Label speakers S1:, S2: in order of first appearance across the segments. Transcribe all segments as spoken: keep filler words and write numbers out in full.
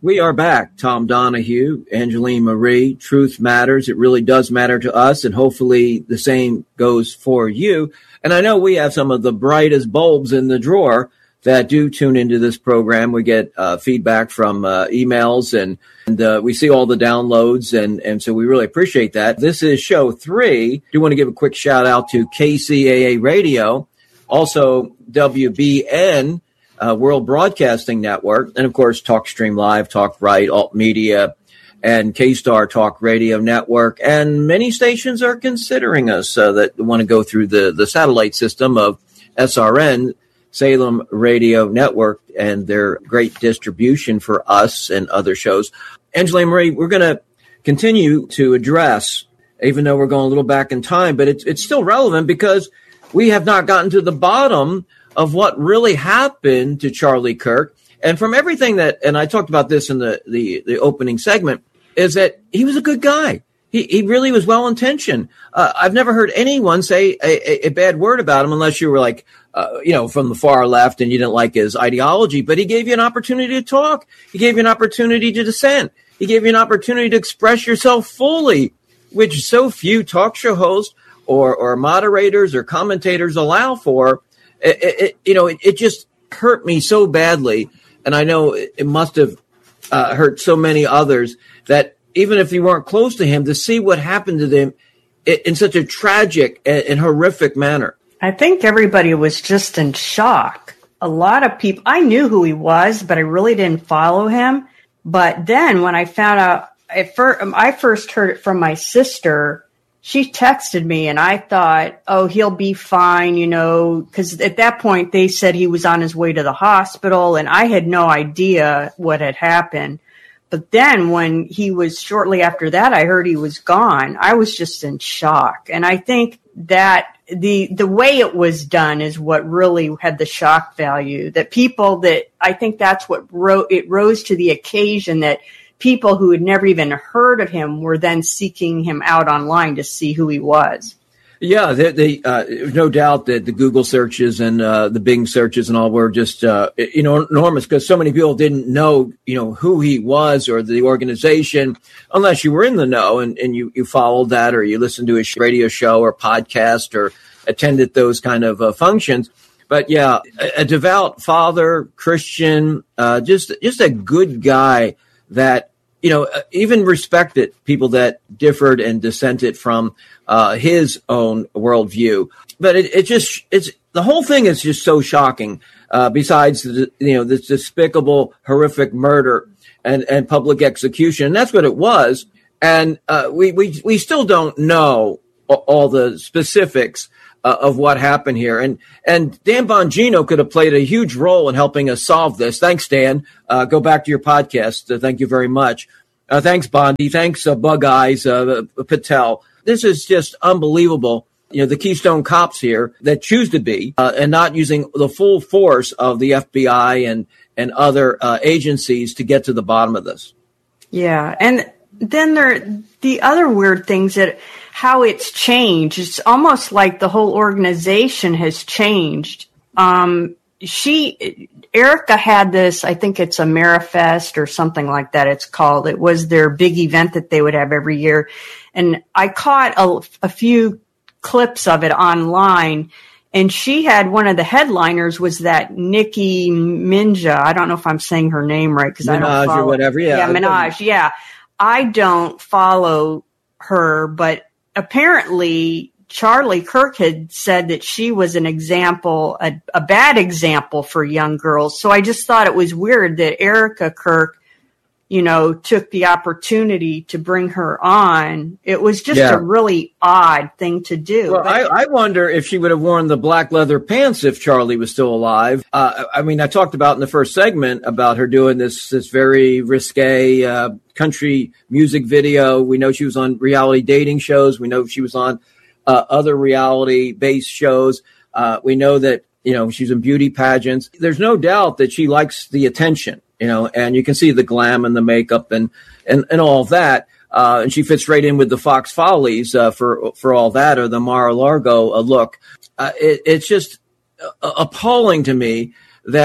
S1: We are back. Tom Donahue, Angeline Marie, Truth Matters. It really does matter to us, and hopefully the same goes for you. And I know we have some of the brightest bulbs in the drawer that do tune into this program. We get uh, feedback from uh, emails, and, and uh, we see all the downloads, and, and so we really appreciate that. This is show three. I do want to give a quick shout out to K C A A Radio, also W B N, Uh, World Broadcasting Network, and of course TalkStream Live, Talk Right, Alt Media, and K-Star Talk Radio Network. And many stations are considering us uh, that want to go through the, the satellite system of S R N, Salem Radio Network, and their great distribution for us and other shows. Angeline Marie, we're going to continue to address, even though we're going a little back in time, but it's, it's still relevant because we have not gotten to the bottom of what really happened to Charlie Kirk. And from everything that, and I talked about this in the, the, the opening segment, is that he was a good guy. He, he really was well-intentioned. Uh, I've never heard anyone say a, a, a bad word about him unless you were like, uh, you know, from the far left and you didn't like his ideology, but he gave you an opportunity to talk. He gave you an opportunity to dissent. He gave you an opportunity to express yourself fully, which so few talk show hosts or, or moderators or commentators allow for. It, it, you know, it, it just hurt me so badly. And I know it, it must have uh, hurt so many others that even if you weren't close to him, to see what happened to them in, in such a tragic and, and horrific manner.
S2: I think everybody was just in shock. A lot of people, I knew who he was, but I really didn't follow him. But then when I found out, I first, I first heard it from my sister. She texted me and I thought, oh, he'll be fine, you know, because at that point they said he was on his way to the hospital and I had no idea what had happened. But then when he was shortly after that, I heard he was gone. I was just in shock. And I think that the the way it was done is what really had the shock value, that people that I think that's what ro- it rose to the occasion that people who had never even heard of him were then seeking him out online to see who he was.
S1: Yeah, they, they, uh, no doubt that the Google searches and uh, the Bing searches and all were just, uh, you know, enormous because so many people didn't know, you know, who he was or the organization unless you were in the know and, and you, you followed that or you listened to his radio show or podcast or attended those kind of uh, functions. But yeah, a, a devout father, Christian, uh, just just a good guy that, you know, even respected people that differed and dissented from uh, his own worldview. But it, it just, it's, the whole thing is just so shocking, uh, besides, the, you know, this despicable, horrific murder and, and public execution. And that's what it was. And uh, we, we, we still don't know all the specifics uh, of what happened here. And, and Dan Bongino could have played a huge role in helping us solve this. Thanks, Dan. Uh, go back to your podcast. Uh, thank you very much. Uh, thanks, Bondi. Thanks, uh, Bug Eyes, uh, Patel. This is just unbelievable. You know, the Keystone Cops here that choose to be uh, and not using the full force of the F B I and, and other uh, agencies to get to the bottom of this.
S2: Yeah. And then there, the other weird things that how it's changed. It's almost like the whole organization has changed. Um, she, Erica had this, I think it's a Marifest or something like that it's called. It was their big event that they would have every year. And I caught a, a few clips of it online. And she had one of the headliners was that Nicki Minaj. I don't know if I'm saying her name right because I don't follow
S1: or whatever. Yeah,
S2: yeah Minaj. Yeah, I don't follow her, but apparently Charlie Kirk had said that she was an example, a, a bad example for young girls. So I just thought it was weird that Erica Kirk, you know, took the opportunity to bring her on. It was just yeah. a really odd thing to do.
S1: Well, I, I wonder if she would have worn the black leather pants if Charlie was still alive. Uh, I mean, I talked about in the first segment about her doing this, this very risque uh, country music video. We know she was on reality dating shows. We know she was on uh, other reality-based shows. Uh, we know that, you know, she's in beauty pageants. There's no doubt that she likes the attention. You know, and you can see the glam and the makeup and, and, and all of that. Uh, and she fits right in with the Fox Follies uh, for for all that, or the Mar-a-Lago uh, look. Uh, it, it's just uh, appalling to me that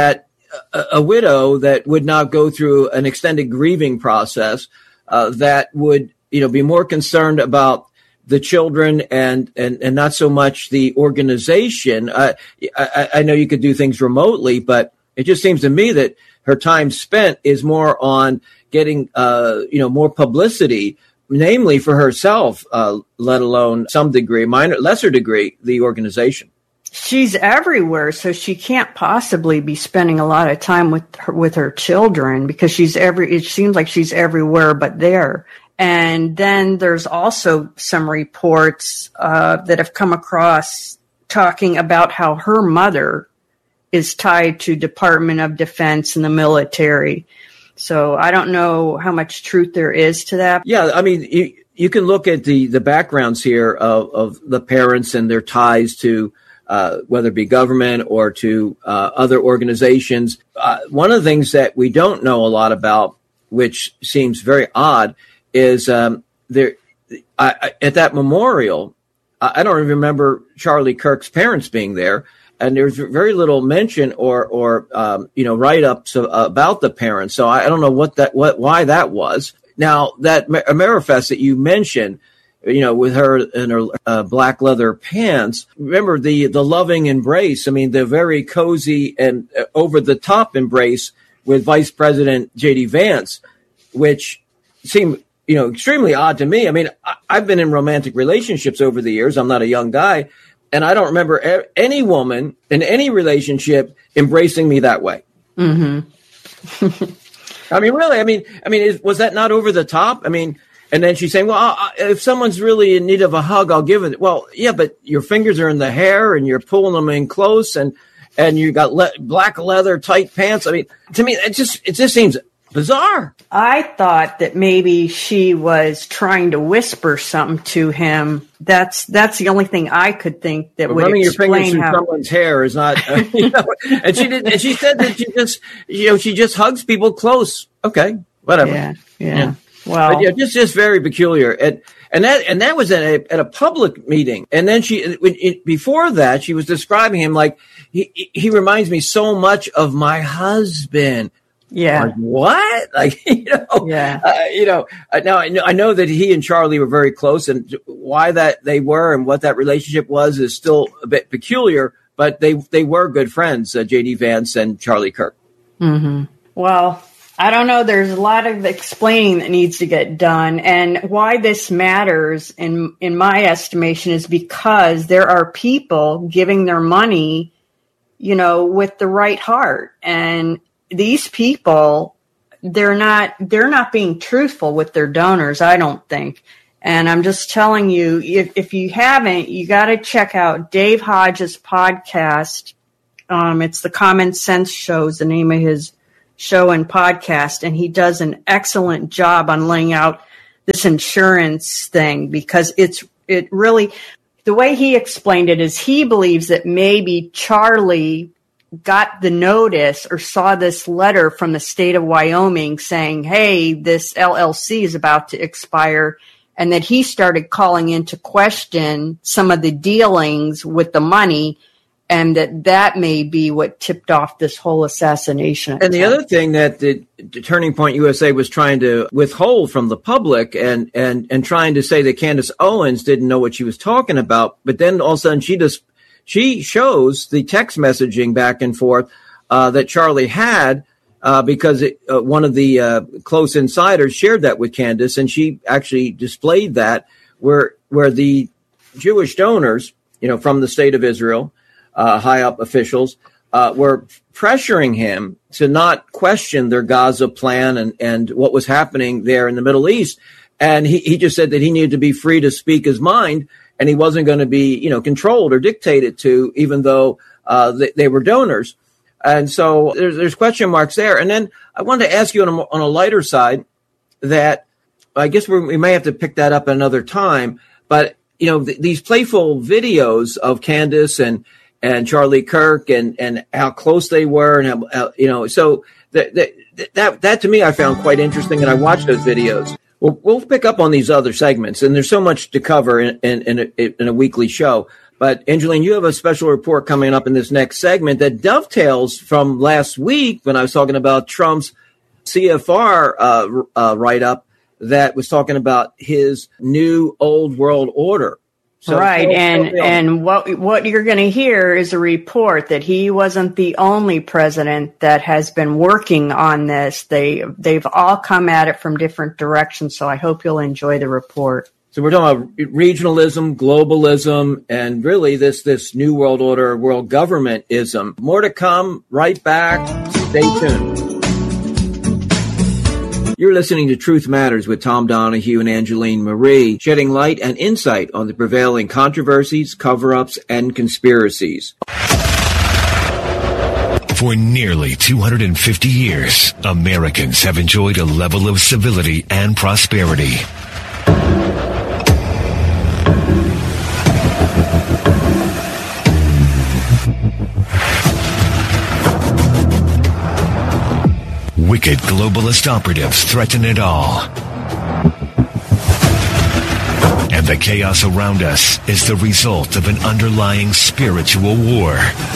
S1: a, a widow that would not go through an extended grieving process, uh, that would, you know, be more concerned about the children and, and, and not so much the organization. Uh, I, I know you could do things remotely, but it just seems to me that her time spent is more on getting, uh, you know, more publicity, namely for herself, uh, let alone some degree, minor, lesser degree, the organization.
S2: She's everywhere, so she can't possibly be spending a lot of time with her, with her children, because she's every, it seems like she's everywhere but there. And then there's also some reports uh, that have come across talking about how her mother is tied to Department of Defense and the military. So I don't know how much truth there is to that.
S1: Yeah, I mean, you, you can look at the, the backgrounds here of, of the parents and their ties to uh, whether it be government or to uh, other organizations. Uh, one of the things that we don't know a lot about, which seems very odd, is um, there I, I, at that memorial, I, I don't even remember Charlie Kirk's parents being there, and there's very little mention or or um, you know write-ups of, about the parents. So I, I don't know what that what why that was. Now that Amerifest that you mentioned, you know, with her in her uh, black leather pants, remember the the loving embrace. I mean, the very cozy and uh, over the top embrace with Vice President J D Vance, which seemed, you know, extremely odd to me. I mean, I, I've been in romantic relationships over the years. I'm not a young guy, and I don't remember a, any woman in any relationship embracing me that way.
S2: Mm-hmm.
S1: I mean, really, I mean, I mean, is, was that not over the top? I mean, and then she's saying, well, I, if someone's really in need of a hug, I'll give it. Well, yeah, but your fingers are in the hair and you're pulling them in close, and, and you got le- black leather tight pants. I mean, to me, it just, it just seems bizarre.
S2: I thought that maybe she was trying to whisper something to him. That's that's the only thing I could think that
S1: but
S2: would
S1: running
S2: explain
S1: your fingers through
S2: how
S1: someone's hair is not. Uh, you know, and she did. And she said that she just, you know, she just hugs people close. Okay, whatever.
S2: Yeah, yeah.
S1: yeah.
S2: Well,
S1: but yeah, just just very peculiar. And and that and that was at a at a public meeting. And then she it, before that she was describing him like he he reminds me so much of my husband.
S2: Yeah.
S1: Like, what? Like, you know,
S2: yeah.
S1: uh, you know, uh, now I know, I know that he and Charlie were very close, and why that they were and what that relationship was is still a bit peculiar, but they, they were good friends, uh, J D Vance and Charlie Kirk.
S2: Mm-hmm. Well, I don't know. There's a lot of explaining that needs to get done. And why this matters, in, in my estimation, is because there are people giving their money, you know, with the right heart. And these people, they're not, they're not being truthful with their donors, I don't think. And I'm just telling you, if, if you haven't, you got to check out Dave Hodges' podcast. Um, it's the Common Sense Show is the name of his show and podcast. And he does an excellent job on laying out this insurance thing, because it's, it really, the way he explained it is he believes that maybe Charlie got the notice or saw this letter from the state of Wyoming saying, hey, this L L C is about to expire, and that he started calling into question some of the dealings with the money, and that that may be what tipped off this whole assassination attempt.
S1: And the other thing that the, the Turning Point U S A was trying to withhold from the public and, and, and trying to say that Candace Owens didn't know what she was talking about, but then all of a sudden she just She shows the text messaging back and forth uh, that Charlie had uh, because it, uh, one of the uh, close insiders shared that with Candace, and she actually displayed that where where the Jewish donors, you know, from the state of Israel, uh, high up officials, uh, were pressuring him to not question their Gaza plan and, and what was happening there in the Middle East. And he, he just said that he needed to be free to speak his mind, and he wasn't going to be, you know, controlled or dictated to, even though uh, they, they were donors. And so there's, there's question marks there. And then I wanted to ask you on a, on a lighter side that I guess we're, we may have to pick that up another time. But, you know, th- these playful videos of Candace and, and Charlie Kirk and, and how close they were and how, how you know, so that, that, that, that to me I found quite interesting, and I watched those videos. We'll, we'll pick up on these other segments, and there's so much to cover in, in, in, a, in a weekly show. But Angeline, you have a special report coming up in this next segment that dovetails from last week when I was talking about Trump's C F R uh, uh, write-up that was talking about his new old world order. So,
S2: right,
S1: so,
S2: and
S1: so,
S2: and what what you're going to hear is a report that he wasn't the only president that has been working on this. They they've all come at it from different directions. So I hope you'll enjoy the report.
S1: So we're talking about regionalism, globalism, and really this this new world order, world governmentism. More to come. Right back. Stay tuned. You're listening to Truth Matters with Tom Donahue and Angeline Marie, shedding light and insight on the prevailing controversies, cover-ups, and conspiracies.
S3: For nearly two hundred fifty years, Americans have enjoyed a level of civility and prosperity. Wicked globalist operatives threaten it all. And the chaos around us is the result of an underlying spiritual war.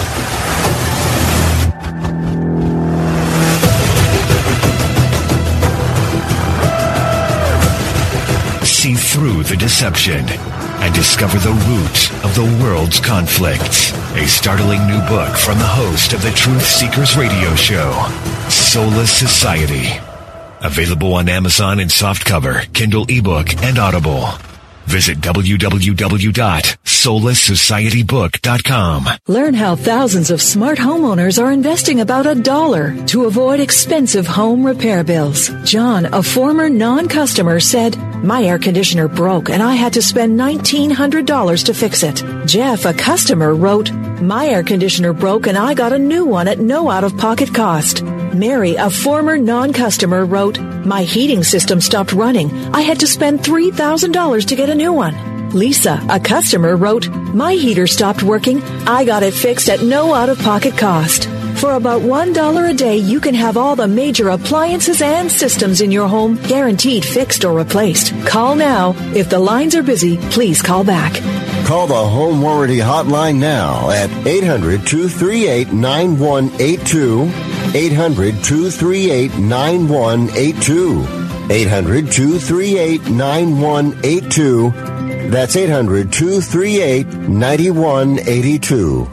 S3: See through the deception and discover the root of the world's conflicts. A startling new book from the host of the Truth Seekers radio show, Soulless Society. Available on Amazon in softcover, Kindle ebook, and Audible. Visit w w w dot soulless society book dot com.
S4: Learn how thousands of smart homeowners are investing about a dollar to avoid expensive home repair bills. John, a former non-customer, said, "My air conditioner broke and I had to spend nineteen hundred dollars to fix it." Jeff, a customer, wrote, "My air conditioner broke and I got a new one at no out-of-pocket cost." Mary, a former non-customer, wrote, "My heating system stopped running. I had to spend three thousand dollars to get a new one." Lisa, a customer, wrote, "My heater stopped working. I got it fixed at no out-of-pocket cost." For about one dollar a day, you can have all the major appliances and systems in your home guaranteed fixed or replaced. Call now. If the lines are busy, please call back.
S5: Call the Home Warranty Hotline now at eight hundred, two three eight, nine one eight two, eight hundred, two three eight, nine one eight two, eight hundred, two three eight, nine one eight two. That's eight hundred, two three eight, nine one eight two.